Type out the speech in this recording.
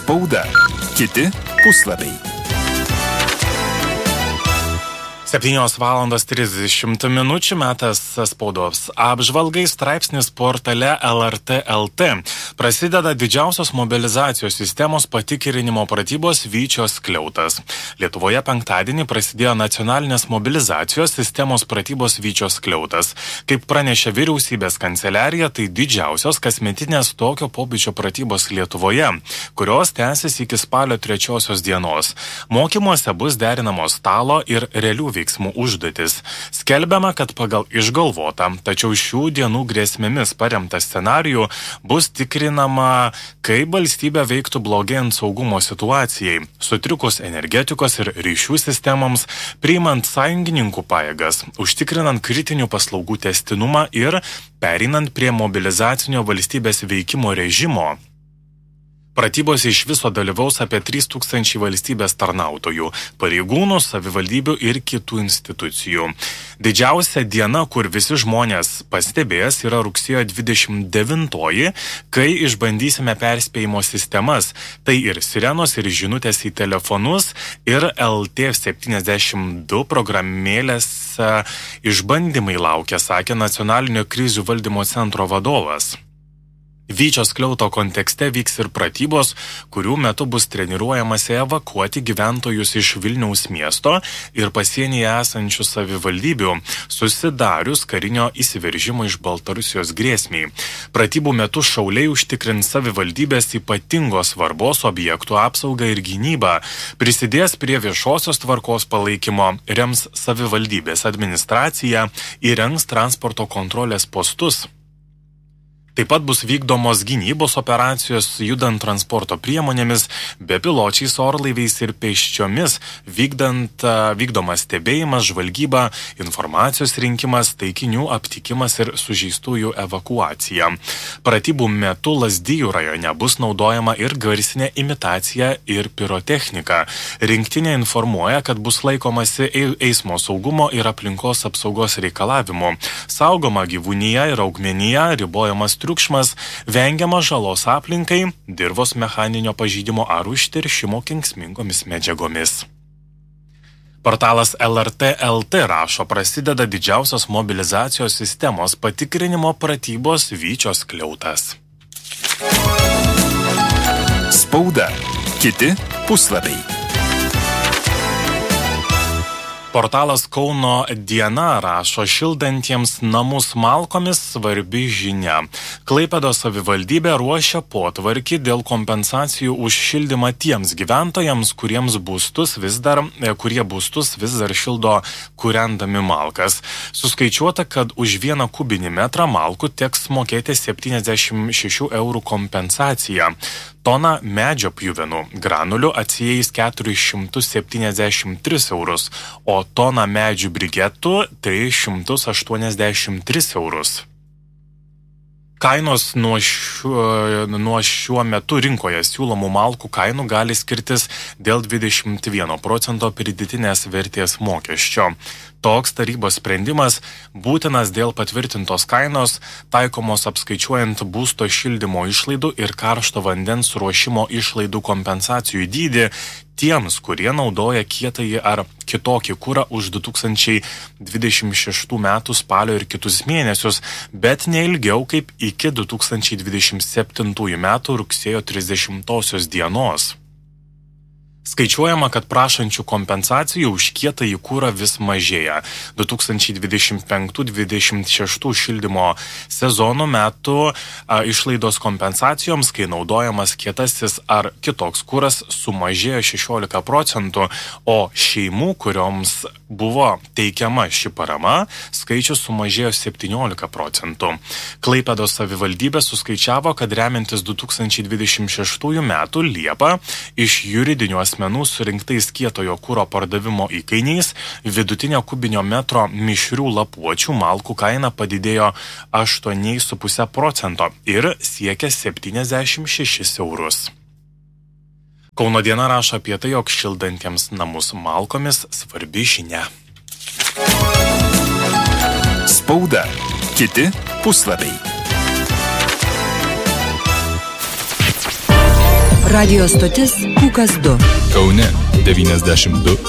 Spauda. Kiti puslapiai. 7:30 metas spaudos apžvalgai. Straipsnis portale LRT LT. Prasideda didžiausios mobilizacijos sistemos patikrinimo pratybos Vyčio skliautas. Lietuvoje penktadienį prasidėjo nacionalinės mobilizacijos sistemos pratybos Vyčio skliautas. Kaip pranešė vyriausybės kanceliarija, tai didžiausios kasmetinės tokio pobūdžio pratybos Lietuvoje, kurios tęsis iki spalio 3 dienos. Mokymuose bus derinamos stalo ir realių veiksmų užduotis. Skelbiama, kad pagal išgalvotą, tačiau šių dienų grėsmėmis paremtą scenarijų bus tikrinama, kaip valstybė veiktų blogėjant saugumo situacijai, sutrikus energetikos ir ryšių sistemoms, priimant sąjungininkų pajėgas, užtikrinant kritinių paslaugų testinumą ir pereinant prie mobilizacinio valstybės veikimo režimo. Pratybose iš viso dalyvaus apie 3000 valstybės tarnautojų, pareigūnų, savivaldybių ir kitų institucijų. Didžiausia diena, kur visi žmonės pastebės, yra rugsėjo 29, kai išbandysime perspėjimo sistemas. Tai ir sirenos, ir žinutės į telefonus, ir LT72 programėlės išbandymai laukia, sakė Nacionalinio krizių valdymo centro vadovas. Vyčio skliauto kontekste vyks ir pratybos, kurių metu bus treniruojamasi evakuoti gyventojus iš Vilniaus miesto ir pasienyje esančių savivaldybių, susidarius karinio įsiveržimo iš Baltarusijos grėsmiai. Pratybų metu šauliai užtikrins savivaldybės ypatingos svarbos objektų apsaugą ir gynybą, prisidės prie viešosios tvarkos palaikymo, rems savivaldybės administraciją, įrengs transporto kontrolės postus. Taip pat bus vykdomos gynybos operacijos judant transporto priemonėmis, bepiločiais orlaiviais ir pėsčiomis, vykdomas stebėjimas, žvalgyba, informacijos rinkimas, taikinių aptikimas ir sužeistųjų evakuacija. Pratybų metu Lazdijų rajone bus naudojama ir garsinė imitacija ir pirotechnika. Rinktinė informuoja, kad bus laikomasi eismo saugumo ir aplinkos apsaugos reikalavimų. Saugoma gyvūnija ir augmenija, ribojamas triukšmas, vengiama žalos aplinkai, dirvos mechaninio pažeidimo ar užteršimo kenksmingomis medžiagomis. Portalas LRT LT rašo, prasideda didžiausios mobilizacijos sistemos patikrinimo pratybos Vyčio skliautas. Spauda. Kiti puslapiai. Portalas Kauno diena rašo, šildantiems namus malkomis svarbi žinia. Klaipėdos savivaldybė ruošia potvarkį dėl kompensacijų už šildymą tiems gyventojams, kurie būstus vis dar šildo kūrendami malkas. Suskaičiuota, kad už 1 kubinį metrą malkų teks mokėti 76 eurų kompensaciją. Tona medžio pjuvenų granulių atsieis 473 eurus, o tona medžių brigetų 383 eurus. Kainos nuo šiuo metu rinkoje siūlomų malkų kainų gali skirtis dėl 21% pridėtinės vertės mokesčio. Toks tarybos sprendimas būtinas dėl patvirtintos kainos, taikomos apskaičiuojant būsto šildymo išlaidų ir karšto vandens ruošimo išlaidų kompensacijų dydį tiems, kurie naudoja kietąjį ar kitokį kurą už 2026 metų spalio ir kitus mėnesius, bet ne ilgiau kaip iki 2027 metų rugsėjo 30 dienos. Skaičiuojama, kad prašančių kompensacijų už kietąjį kurą vis mažėja. 2025-2026 šildymo sezono metu išlaidos kompensacijoms, kai naudojamas kietasis ar kitoks kuras, sumažėjo 16%, o šeimų, kurioms buvo teikiama ši parama, skaičius sumažėjo 17%. Klaipėdos savivaldybė suskaičiavo, kad remiantis 2026 metų Liepą iš juridinių asmenų surinktais kietojo kuro pardavimo įkainiais vidutinio kubinio metro mišrių lapuočių malkų kaina padidėjo 8,5% ir siekia 76 eurus. Kauno diena rašo apie tai, jog šildantiems namus malkomis svarbi žinia. Spauda. Kiti puslapiai. Radio stotis Pūkas 2. Kaune 92,5.